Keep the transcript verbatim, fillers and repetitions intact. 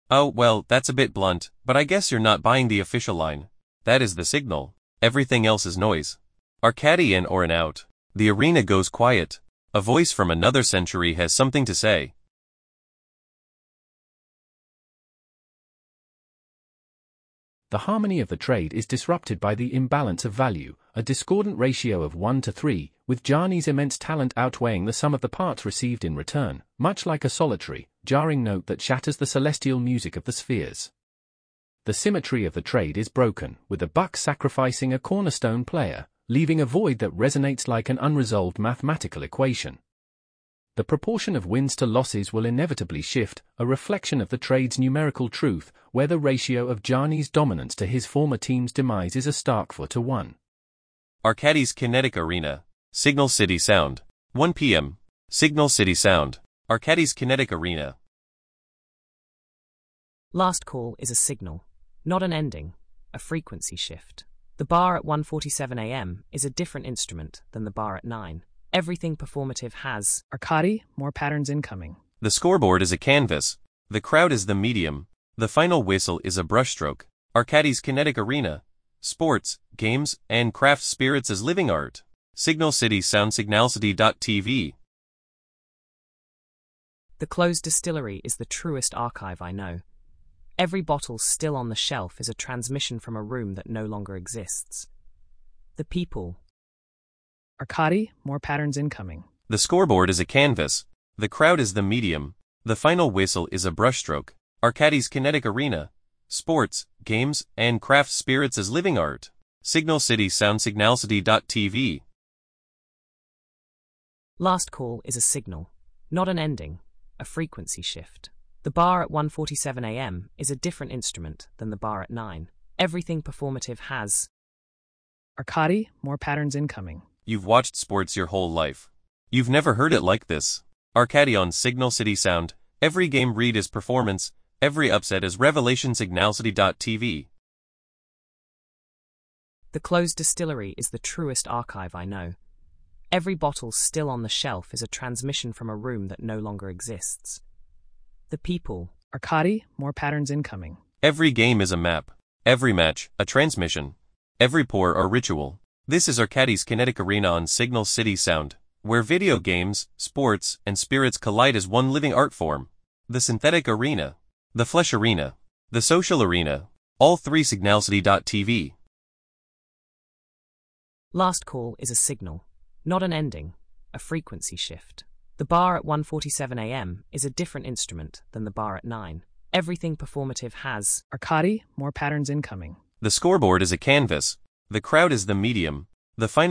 Oh, well, that's a bit blunt, but I guess you're not buying the official line. That is the signal. Everything else is noise. Arcadi in or an out. The arena goes quiet. A voice from another century has something to say. The harmony of the trade is disrupted by the imbalance of value, a discordant ratio of one to three, with Gianni's immense talent outweighing the sum of the parts received in return, much like a solitary, jarring note that shatters the celestial music of the spheres. The symmetry of the trade is broken, with the Bucks sacrificing a cornerstone player, leaving a void that resonates like an unresolved mathematical equation. The proportion of wins to losses will inevitably shift, a reflection of the trade's numerical truth, where the ratio of Gianni's dominance to his former team's demise is a stark four to one. Arcadi's Kinetic Arena. Signal City Sound. one p m Signal City Sound. Arcadi's Kinetic Arena. Last call is a signal, not an ending, a frequency shift. The bar at one forty-seven a m is a different instrument than the bar at nine. Everything performative has Arcadi, more patterns incoming. The scoreboard is a canvas. The crowd is the medium. The final whistle is a brushstroke. Arcadi's Kinetic Arena. Sports, games, and craft spirits as living art. Signal City Sound. Signalcity dot t v. The closed distillery is the truest archive I know. Every bottle still on the shelf is a transmission from a room that no longer exists. The people. Arcadi, more patterns incoming. The scoreboard is a canvas. The crowd is the medium. The final whistle is a brushstroke. Arcadi's Kinetic Arena. Sports, games, and craft spirits as living art. Signal City Sound. Signalcity dot t v. Last call is a signal, not an ending, a frequency shift. The bar at one forty-seven a m is a different instrument than the bar at nine. Everything performative has Arcadi, more patterns incoming. You've watched sports your whole life. You've never heard it like this. Arcadi on Signal City Sound. Every game read is performance. Every upset is revelation. Signalcity dot t v. The closed distillery is the truest archive I know. Every bottle still on the shelf is a transmission from a room that no longer exists. The people. Arcadi, more patterns incoming. Every game is a map. Every match, a transmission. Every pour, a ritual. This is Arcadi's Kinetic Arena on Signal City Sound, where video games, sports, and spirits collide as one living art form. The synthetic arena. The flesh arena. The social arena. All three. Signalcity dot t v. Last call is a signal, not an ending, a frequency shift. The bar at one forty-seven a m is a different instrument than the bar at nine. Everything performative has Arcadi, more patterns incoming. The scoreboard is a canvas. The crowd is the medium. The final